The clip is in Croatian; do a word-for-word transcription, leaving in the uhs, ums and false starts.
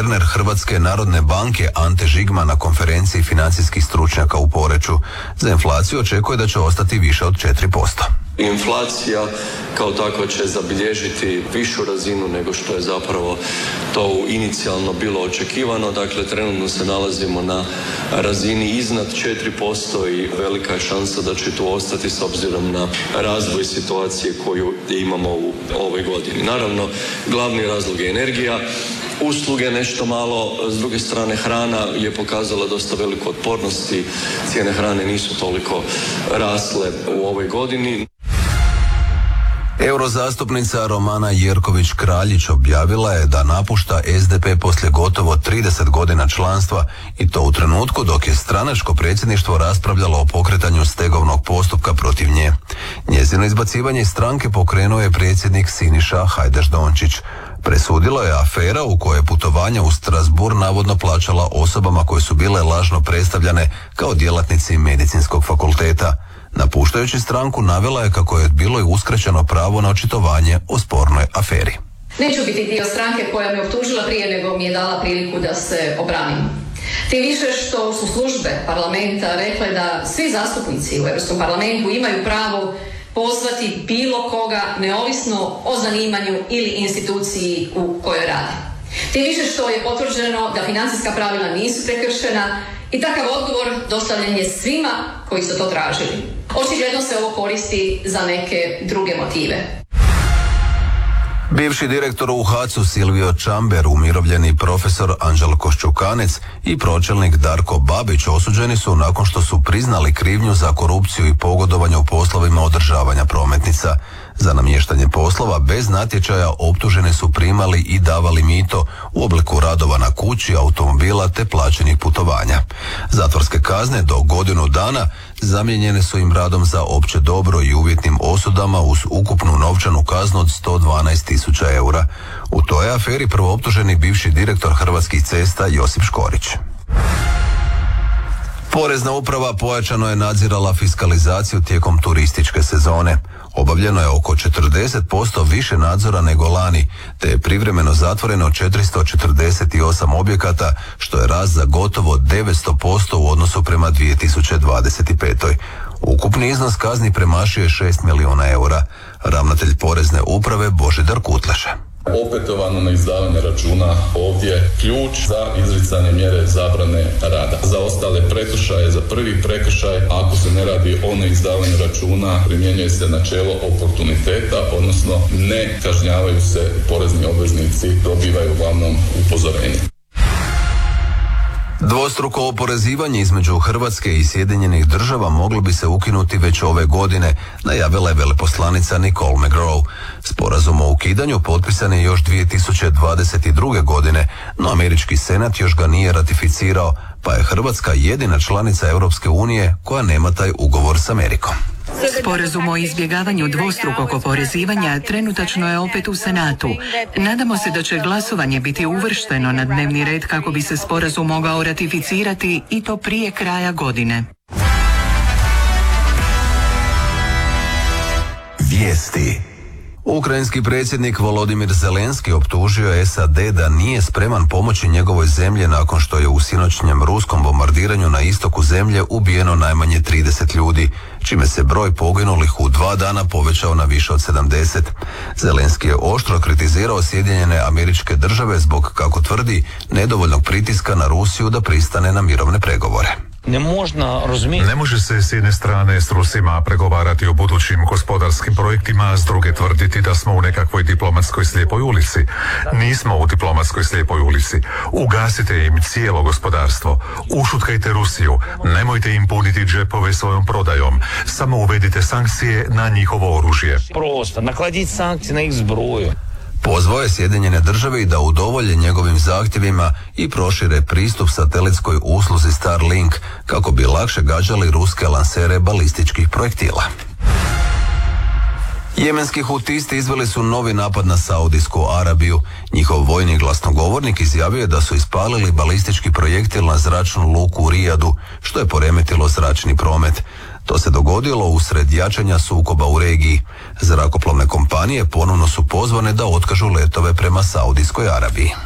guverner Hrvatske narodne banke Ante Žigman na konferenciji financijskih stručnjaka u Poreču. Za inflaciju očekuje da će ostati više od četiri posto. Inflacija kao takva će zabilježiti višu razinu nego što je zapravo to inicijalno bilo očekivano. Dakle, trenutno se nalazimo na razini iznad četiri posto i velika je šansa da će tu ostati s obzirom na razvoj situacije koju imamo u ovoj godini. Naravno, glavni razlog je energija, usluge nešto malo, s druge strane hrana je pokazala dosta veliku otpornost i cijene hrane nisu toliko rasle u ovoj godini. Eurozastupnica Romana Jerković-Kraljić objavila je da napušta es de pe poslije gotovo trideset godina članstva i to u trenutku dok je stranačko predsjedništvo raspravljalo o pokretanju stegovnog postupka protiv nje. Njezino izbacivanje iz stranke pokrenuo je predsjednik Siniša Hajdaš-Dončić. Presudila je afera u kojoj je putovanja u Strasbourg navodno plaćala osobama koje su bile lažno predstavljane kao djelatnici medicinskog fakulteta. Napuštajući stranku navela je kako je bilo i uskraćeno pravo na očitovanje o spornoj aferi. Neću biti dio stranke koja me optužila prije nego mi je dala priliku da se obranim. Tim više što su službe parlamenta rekle da svi zastupnici u Europskom parlamentu imaju pravo pozvati bilo koga neovisno o zanimanju ili instituciji u kojoj radi. Tim više što je potvrđeno da financijska pravila nisu prekršena i takav odgovor dostavljen je svima koji su to tražili. Očigledno se ovo koristi za neke druge motive. Bivši direktor u hacu Silvio Čamber, umirovljeni profesor Anđel Koščukanec i pročelnik Darko Babić osuđeni su nakon što su priznali krivnju za korupciju i pogodovanje u poslovima održavanja prometnica. Za namještanje poslova bez natječaja optuženi su primali i davali mito u obliku radova na kući, automobila te plaćenih putovanja. Zatvorske kazne do godinu dana zamijenjene su im radom za opće dobro i uvjetnim osudama uz ukupnu novčanu kaznu od sto dvanaest tisuća eura. U toj aferi prvooptuženi bivši direktor Hrvatskih cesta Josip Škorić. Porezna uprava pojačano je nadzirala fiskalizaciju tijekom turističke sezone. Obavljeno je oko četrdeset posto više nadzora nego lani, te je privremeno zatvoreno četiristo četrdeset osam objekata, što je rast za gotovo devetsto posto u odnosu prema dvije tisuće dvadeset pet. Ukupni iznos kazni premašio je šest milijuna eura. Ravnatelj Porezne uprave Božidar Kutleša. Opetovano na izdavanje računa ovdje ključ za izricanje mjere zabrane rada. Za ostale prekršaje, za prvi prekršaj, ako se ne radi o neizdavanju računa, primjenjuje se načelo oportuniteta, odnosno ne kažnjavaju se porezni obveznici, dobivaju uglavnom upozorenje. Dvostruko oporezivanje između Hrvatske i Sjedinjenih država moglo bi se ukinuti već ove godine, najavila je veleposlanica Nicole McGraw. Sporazum o ukidanju potpisan je još dvije tisuće dvadeset druge. godine, no američki senat još ga nije ratificirao, pa je Hrvatska jedina članica Europske unije koja nema taj ugovor s Amerikom. Sporazum o izbjegavanju dvostrukog oporezivanja trenutačno je opet u Senatu. Nadamo se da će glasovanje biti uvršteno na dnevni red kako bi se sporazum mogao ratificirati i to prije kraja godine. Vijesti. Ukrajinski predsjednik Volodimir Zelenski optužio je es a de da nije spreman pomoći njegovoj zemlji nakon što je u sinoćnjem ruskom bombardiranju na istoku zemlje ubijeno najmanje trideset ljudi, čime se broj poginulih u dva dana povećao na više od sedamdeset. Zelenski je oštro kritizirao Sjedinjene Američke Države zbog, kako tvrdi, nedovoljnog pritiska na Rusiju da pristane na mirovne pregovore. Ne, možna, ne može se s jedne strane s Rusima pregovarati o budućim gospodarskim projektima, a s druge tvrditi da smo u nekakvoj diplomatskoj slijepoj ulici. Nismo u diplomatskoj slijepoj ulici. Ugasite im cijelo gospodarstvo. Ušutkajte Rusiju. Nemojte im puniti džepove svojom prodajom. Samo uvedite sankcije na njihovo oružje. Prosto, nakladiti sankcije na ih zbroju. Pozvao je Sjedinjene Države i da udovolje njegovim zahtjevima i prošire pristup satelitskoj usluzi Starlink kako bi lakše gađali ruske lansere balističkih projektila. Jemenski hutisti izveli su novi napad na Saudijsku Arabiju. Njihov vojni glasnogovornik izjavio je da su ispalili balistički projektil na zračnu luku u Rijadu, što je poremetilo zračni promet. To se dogodilo usred jačanja sukoba u regiji. Zrakoplovne kompanije ponovno su pozvane da otkažu letove prema Saudijskoj Arabiji.